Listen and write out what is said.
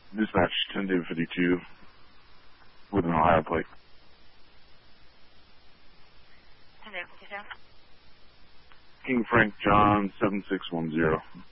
Dispatch 10-52 with an Ohio plate. 10-52. King Frank John 7610.